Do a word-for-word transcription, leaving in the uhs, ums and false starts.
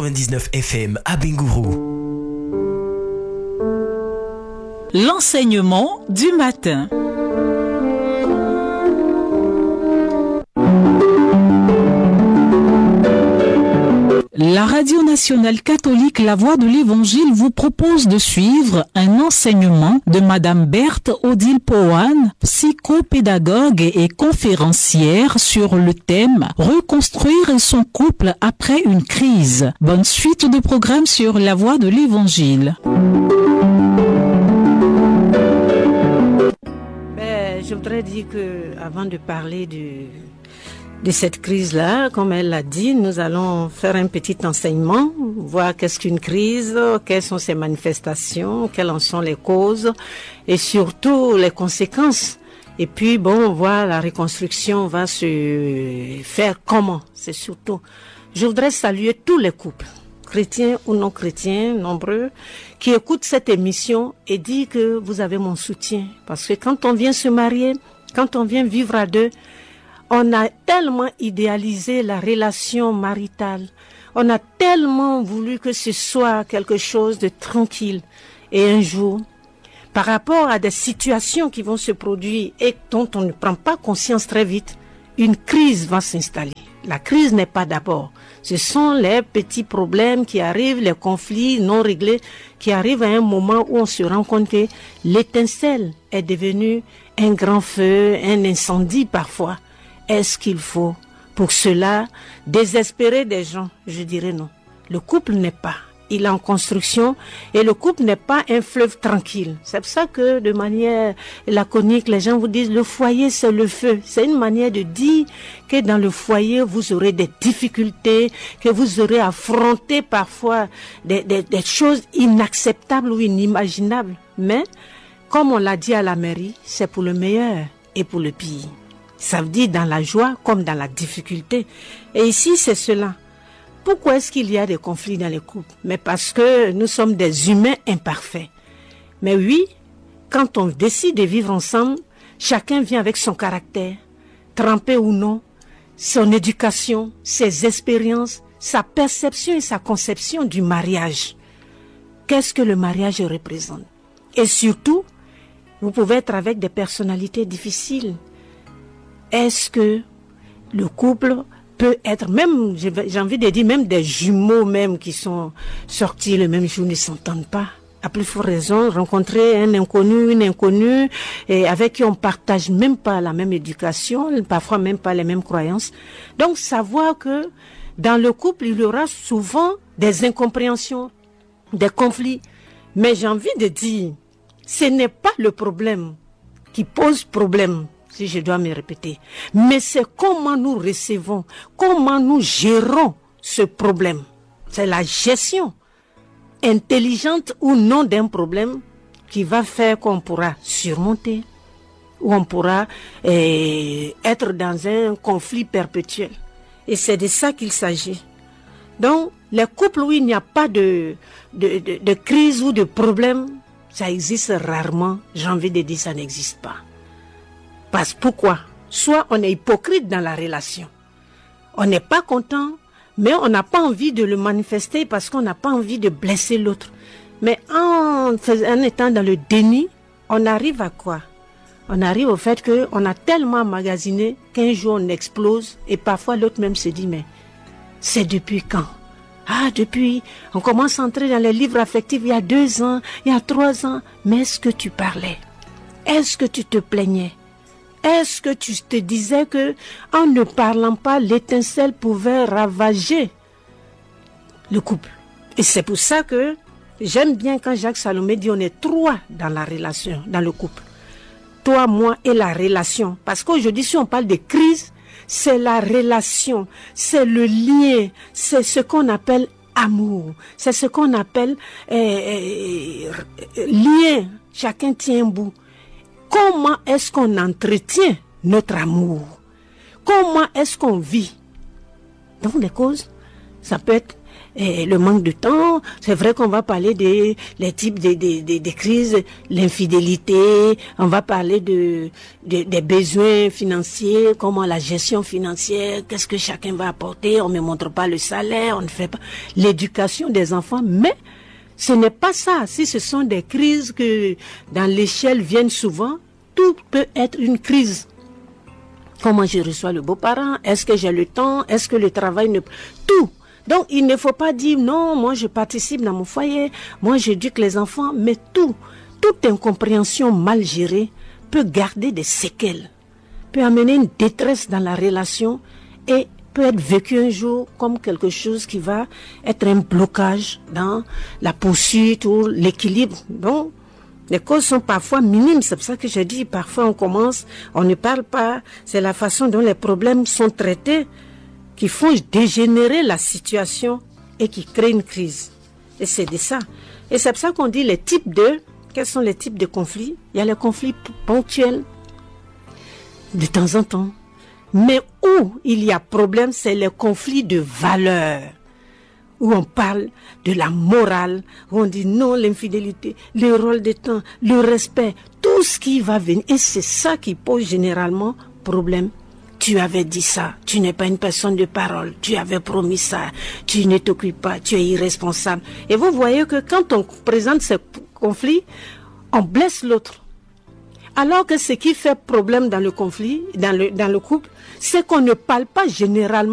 quatre-vingt-dix-neuf F M à Bingourou. L'enseignement du matin. La Radio Nationale Catholique La Voix de l'Évangile vous propose de suivre un enseignement de Madame Berthe Odile Pohan, psychopédagogue et conférencière sur le thème « Reconstruire son couple après une crise ». Bonne suite de programme sur La Voix de l'Évangile. Ben, je voudrais dire que, avant de parler du... de cette crise-là, comme elle l'a dit, nous allons faire un petit enseignement, voir qu'est-ce qu'une crise, quelles sont ses manifestations, quelles en sont les causes et surtout les conséquences. Et puis, bon, voir la reconstruction va se faire comment, c'est surtout. Je voudrais saluer tous les couples, chrétiens ou non chrétiens, nombreux, qui écoutent cette émission et dire que vous avez mon soutien. Parce que quand on vient se marier, quand on vient vivre à deux, on a tellement idéalisé la relation maritale. On a tellement voulu que ce soit quelque chose de tranquille. Et un jour, par rapport à des situations qui vont se produire et dont on ne prend pas conscience très vite, une crise va s'installer. La crise n'est pas d'abord. Ce sont les petits problèmes qui arrivent, les conflits non réglés qui arrivent à un moment où on se rend compte que l'étincelle est devenue un grand feu, un incendie parfois. Est-ce qu'il faut, pour cela, désespérer des gens? Je dirais non. Le couple n'est pas. Il est en construction et le couple n'est pas un fleuve tranquille. C'est pour ça que, de manière laconique, les gens vous disent le foyer, c'est le feu. C'est une manière de dire que dans le foyer, vous aurez des difficultés, que vous aurez affronté parfois des, des, des choses inacceptables ou inimaginables. Mais, comme on l'a dit à la mairie, c'est pour le meilleur et pour le pire. Ça veut dire dans la joie comme dans la difficulté. Et ici, c'est cela. Pourquoi est-ce qu'il y a des conflits dans les couples? Mais parce que nous sommes des humains imparfaits. Mais oui, quand on décide de vivre ensemble, chacun vient avec son caractère, trempé ou non, son éducation, ses expériences, sa perception et sa conception du mariage. Qu'est-ce que le mariage représente? Et surtout, vous pouvez être avec des personnalités difficiles. Est-ce que le couple peut être, même, j'ai envie de dire, même des jumeaux même qui sont sortis le même jour ne s'entendent pas? À plus forte raison, rencontrer un inconnu, une inconnue, et avec qui on partage même pas la même éducation, parfois même pas les mêmes croyances. Donc, savoir que dans le couple, il y aura souvent des incompréhensions, des conflits. Mais j'ai envie de dire, ce n'est pas le problème qui pose problème, si je dois me répéter, mais c'est comment nous recevons, comment nous gérons ce problème. C'est la gestion intelligente ou non d'un problème qui va faire qu'on pourra surmonter ou on pourra euh, être dans un conflit perpétuel. Et c'est de ça qu'il s'agit. Donc, les couples où il n'y a pas de, de, de, de crise ou de problème, ça existe rarement. J'ai envie de dire, ça n'existe pas. Parce pourquoi? Soit on est hypocrite dans la relation. On n'est pas content, mais on n'a pas envie de le manifester parce qu'on n'a pas envie de blesser l'autre. Mais en, en étant dans le déni, on arrive à quoi? On arrive au fait qu'on a tellement emmagasiné qu'un jour on explose et parfois l'autre même se dit, mais c'est depuis quand? Ah, depuis, on commence à entrer dans les livres affectifs il y a deux ans, il y a trois ans. Mais est-ce que tu parlais? Est-ce que tu te plaignais? Est-ce que tu te disais que en ne parlant pas, l'étincelle pouvait ravager le couple? Et c'est pour ça que j'aime bien quand Jacques Salomé dit on est trois dans la relation, dans le couple. Toi, moi et la relation. Parce qu'aujourd'hui, si on parle de crise, c'est la relation, c'est le lien, c'est ce qu'on appelle amour, c'est ce qu'on appelle euh, euh, lien. Chacun tient un bout. Comment est-ce qu'on entretient notre amour? Comment est-ce qu'on vit? Donc les causes, ça peut être et le manque de temps. C'est vrai qu'on va parler des les types de, de, de, de crises, l'infidélité, on va parler de, de des besoins financiers, comment la gestion financière, qu'est-ce que chacun va apporter, on ne montre pas le salaire, on ne fait pas l'éducation des enfants, mais ce n'est pas ça. Si ce sont des crises que dans l'échelle viennent souvent, tout peut être une crise. Comment je reçois le beau-parent? Est-ce que j'ai le temps? Est-ce que le travail ne... Tout. Donc, il ne faut pas dire, non, moi je participe dans mon foyer, moi j'éduque les enfants, mais tout, toute incompréhension mal gérée peut garder des séquelles, peut amener une détresse dans la relation et peut être vécu un jour comme quelque chose qui va être un blocage dans la poursuite ou l'équilibre. Donc, les causes sont parfois minimes, c'est pour ça que je dis, parfois on commence, on ne parle pas, c'est la façon dont les problèmes sont traités qui font dégénérer la situation et qui créent une crise. Et c'est de ça. Et c'est pour ça qu'on dit les types de... Quels sont les types de conflits? Il y a les conflits ponctuels, de temps en temps. Mais où il y a problème, c'est les conflits de valeurs. Où on parle de la morale, où on dit non, l'infidélité, le rôle de temps, le respect, tout ce qui va venir. Et c'est ça qui pose généralement problème. Tu avais dit ça, tu n'es pas une personne de parole, tu avais promis ça, tu ne t'occupes pas, tu es irresponsable. Et vous voyez que quand on présente ce conflit, on blesse l'autre. Alors que ce qui fait problème dans le conflit, dans le, dans le couple, c'est qu'on ne parle pas généralement